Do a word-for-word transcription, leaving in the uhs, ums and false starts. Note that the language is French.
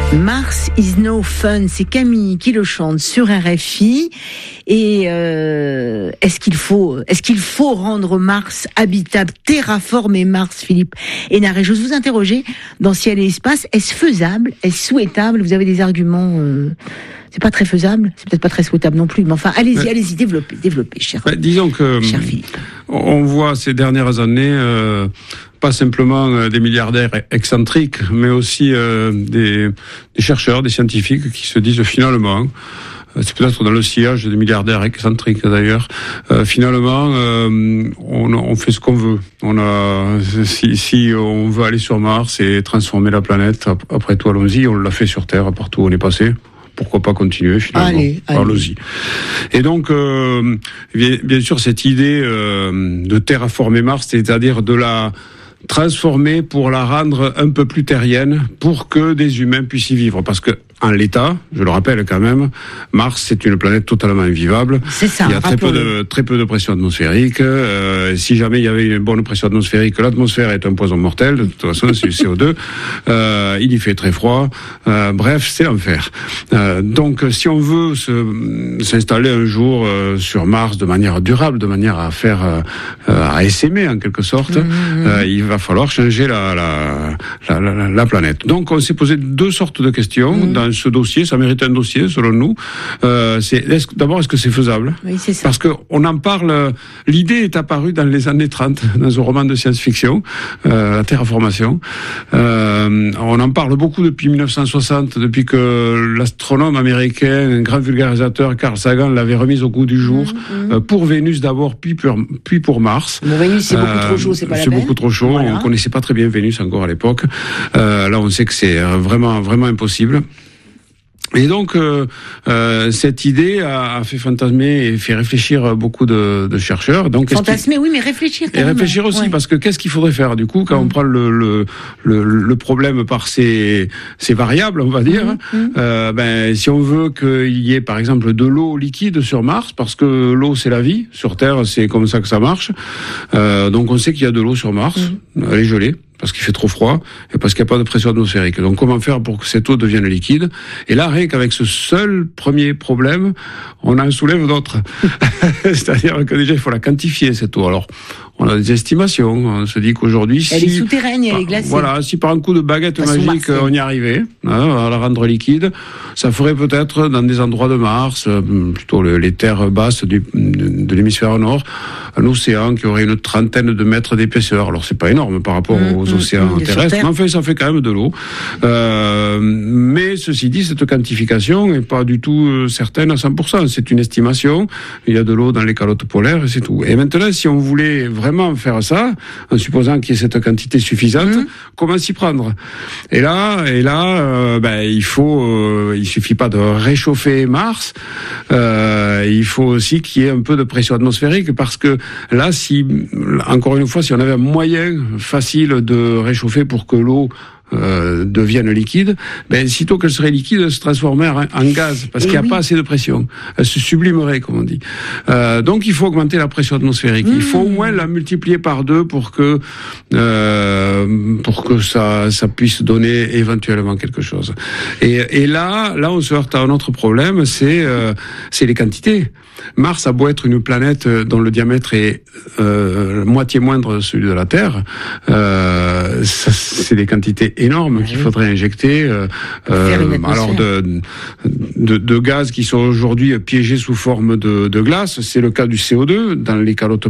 Mars is no fun, c'est Camille qui le chante sur R F I. Et euh, est-ce qu'il faut, est-ce qu'il faut rendre Mars habitable, terraformer Mars, Philippe Hénarez? J'ose vous interroger dans Ciel et Espace. Est-ce faisable? Est-ce souhaitable? Vous avez des arguments euh, c'est pas très faisable, c'est peut-être pas très souhaitable non plus, mais enfin, allez-y, ouais. allez-y, développez, développez, cher, bah, disons que, cher Philippe. On voit ces dernières années, euh, pas simplement euh, des milliardaires excentriques, mais aussi euh, des, des chercheurs, des scientifiques qui se disent finalement, c'est peut-être dans le sillage des milliardaires excentriques d'ailleurs. Euh, finalement, euh, on, on fait ce qu'on veut. On a, si, si on veut aller sur Mars et transformer la planète, après tout, allons-y. On l'a fait sur Terre, partout où on est passé. Pourquoi pas continuer finalement? Allez, allons-y. Et donc, euh, bien, bien sûr, cette idée euh, de terraformer Mars, c'est-à-dire de la transformer pour la rendre un peu plus terrienne, pour que des humains puissent y vivre. Parce que en l'état, je le rappelle quand même, Mars c'est une planète totalement invivable. C'est ça. Il y a très peu de très peu de pression atmosphérique. Euh, si jamais il y avait une bonne pression atmosphérique, l'atmosphère est un poison mortel. De toute façon, c'est du C O deux. Euh, il y fait très froid. Euh, bref, c'est l'enfer. Euh, donc, si on veut se, s'installer un jour euh, sur Mars de manière durable, de manière à faire euh, à essaimer en quelque sorte, mmh. euh, il va falloir changer la la, la la la planète. Donc, on s'est posé deux sortes de questions mmh. dans ce dossier. Ça mérite un dossier, selon nous. Euh, c'est, est-ce, d'abord, est-ce que c'est faisable? Oui, c'est ça. Parce que on en parle. L'idée est apparue dans les années trente dans un roman de science-fiction, euh, la terraformation. Euh, on en parle beaucoup depuis mille neuf cent soixante, depuis que l'astronome américain, un grand vulgarisateur, Carl Sagan, l'avait remise au goût du jour mmh, mmh. Euh, pour Vénus d'abord, puis pour, puis pour Mars. Bon, Vénus, c'est beaucoup euh, trop chaud, c'est pas la C'est peine. beaucoup trop chaud. Voilà. On connaissait pas très bien Vénus encore à l'époque. Euh, là, on sait que c'est vraiment, vraiment impossible. Et donc, euh, euh, cette idée a, a fait fantasmer et fait réfléchir beaucoup de, de chercheurs. Donc, fantasmer, oui, mais réfléchir. Et réfléchir aussi, ouais. Parce que qu'est-ce qu'il faudrait faire du coup quand mmh. on prend le, le le le problème par ses ses variables, on va dire. Mmh. Euh, ben, si on veut qu'il y ait par exemple de l'eau liquide sur Mars, parce que l'eau c'est la vie. Sur Terre, c'est comme ça que ça marche. Euh, donc, on sait qu'il y a de l'eau sur Mars. Mmh. Elle est gelée. Parce qu'il fait trop froid et parce qu'il n'y a pas de pression atmosphérique. Donc, comment faire pour que cette eau devienne liquide? Et là, rien qu'avec ce seul premier problème, on en soulève d'autres. C'est-à-dire que déjà, il faut la quantifier, cette eau. Alors, on a des estimations. On se dit qu'aujourd'hui, si... Elle est souterraine, elle est glacée. Voilà, si par un coup de baguette magique, on y arrivait, hein, à la rendre liquide, ça ferait peut-être, dans des endroits de Mars, plutôt les terres basses du, de, de l'hémisphère nord, un océan qui aurait une trentaine de mètres d'épaisseur. Alors, c'est pas énorme par rapport mmh, aux mmh, océans mmh, terrestres, mais enfin, ça fait quand même de l'eau. Euh, mais ceci dit, cette quantification n'est pas du tout certaine à cent pour cent. C'est une estimation. Il y a de l'eau dans les calottes polaires et c'est tout. Et maintenant, si on voulait vraiment faire ça, en supposant qu'il y ait cette quantité suffisante, mmh. comment s'y prendre? Et là, et là, euh, ben, il faut, euh, il suffit pas de réchauffer Mars. Euh, il faut aussi qu'il y ait un peu de pression atmosphérique, parce que là, si, encore une fois, si on avait un moyen facile de réchauffer pour que l'eau Euh, devienne liquide, ben sitôt qu'elle serait liquide, elle se transformerait en, en gaz, parce et qu'il n'y a oui. pas assez de pression. Elle se sublimerait, comme on dit. Euh, donc il faut augmenter la pression atmosphérique. Mmh. Il faut au moins la multiplier par deux pour que euh, pour que ça ça puisse donner éventuellement quelque chose. Et, et là là on se heurte à un autre problème, c'est euh, c'est les quantités. Mars a beau être une planète dont le diamètre est euh, moitié moindre de celui de la Terre, euh, ça, c'est des quantités énormes ah, qu'il oui. faudrait injecter. Euh, euh, alors de, de de gaz qui sont aujourd'hui piégés sous forme de, de glace. C'est le cas du C O deux dans les calottes